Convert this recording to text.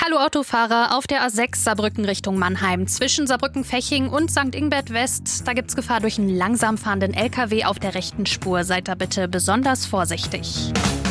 Hallo Autofahrer, auf der A6 Saarbrücken Richtung Mannheim. Zwischen Saarbrücken-Feching und St. Ingbert West, da gibt's Gefahr durch einen langsam fahrenden LKW auf der rechten Spur. Seid da bitte besonders vorsichtig.